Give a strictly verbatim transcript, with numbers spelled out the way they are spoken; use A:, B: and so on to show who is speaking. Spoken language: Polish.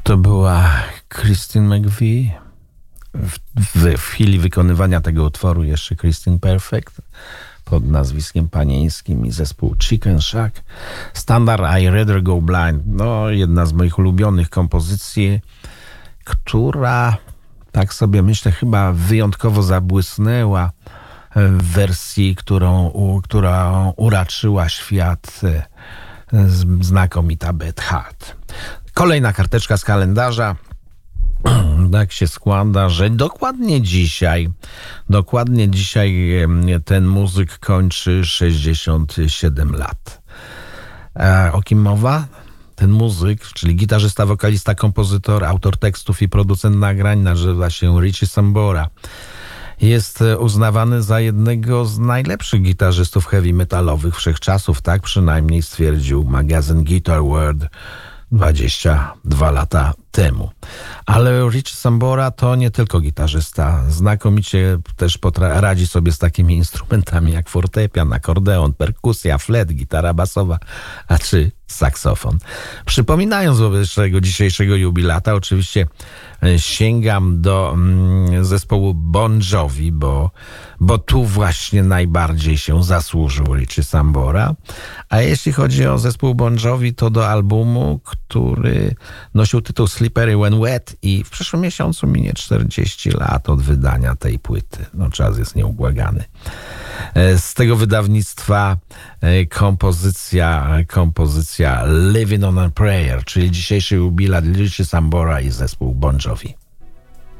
A: To była Christine McVie. W, w, w chwili wykonywania tego utworu jeszcze Christine Perfect pod nazwiskiem panieńskim i zespół Chicken Shack. Standard I Rather Go Blind. No, jedna z moich ulubionych kompozycji, która, tak sobie myślę, chyba wyjątkowo zabłysnęła w wersji, którą, u, która uraczyła świat, znakomita Beth Hart. Kolejna karteczka z kalendarza. Tak się składa, że dokładnie dzisiaj, dokładnie dzisiaj ten muzyk kończy sześćdziesiąt siedem lat. E, o kim mowa? Ten muzyk, czyli gitarzysta, wokalista, kompozytor, autor tekstów i producent nagrań, nazywa się Richie Sambora. Jest uznawany za jednego z najlepszych gitarzystów heavy metalowych wszechczasów, tak przynajmniej stwierdził magazyn Guitar World dwadzieścia dwa lata temu. Ale Richie Sambora to nie tylko gitarzysta. Znakomicie też potra- radzi sobie z takimi instrumentami jak fortepian, akordeon, perkusja, flet, gitara basowa, a czy saksofon. Przypominając wobec tego dzisiejszego jubilata, oczywiście sięgam do mm, zespołu Bon Jovi, bo, bo tu właśnie najbardziej się zasłużył Richie Sambora. A jeśli chodzi o zespół Bon Jovi, to do albumu, który nosił tytuł Slippery When Wet i w przyszłym miesiącu minie czterdzieści lat od wydania tej płyty. No, czas jest nieubłagany. Z tego wydawnictwa kompozycja, kompozycja Living on a Prayer, czyli dzisiejszy jubilat Richie Sambora i zespół Bon Jovi.